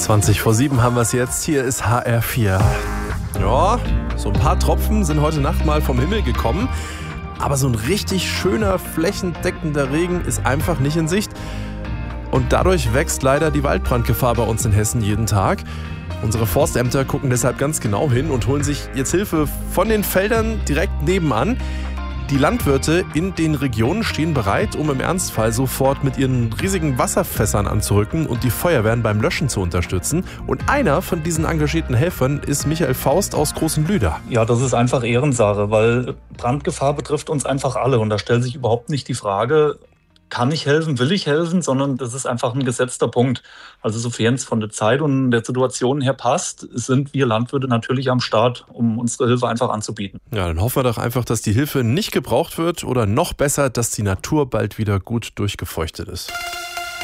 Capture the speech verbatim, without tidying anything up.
zwanzig vor sieben haben wir es jetzt. Hier ist H R vier. Ja, so ein paar Tropfen sind heute Nacht mal vom Himmel gekommen. Aber so ein richtig schöner, flächendeckender Regen ist einfach nicht in Sicht. Und dadurch wächst leider die Waldbrandgefahr bei uns in Hessen jeden Tag. Unsere Forstämter gucken deshalb ganz genau hin und holen sich jetzt Hilfe von den Feldern direkt nebenan. Die Landwirte in den Regionen stehen bereit, um im Ernstfall sofort mit ihren riesigen Wasserfässern anzurücken und die Feuerwehren beim Löschen zu unterstützen. Und einer von diesen engagierten Helfern ist Michael Faust aus Großenlüder. Ja, das ist einfach Ehrensache, weil Brandgefahr betrifft uns einfach alle. Und da stellt sich überhaupt nicht die Frage, kann ich helfen, will ich helfen, sondern das ist einfach ein gesetzter Punkt. Also sofern es von der Zeit und der Situation her passt, sind wir Landwirte natürlich am Start, um unsere Hilfe einfach anzubieten. Ja, dann hoffen wir doch einfach, dass die Hilfe nicht gebraucht wird oder noch besser, dass die Natur bald wieder gut durchgefeuchtet ist.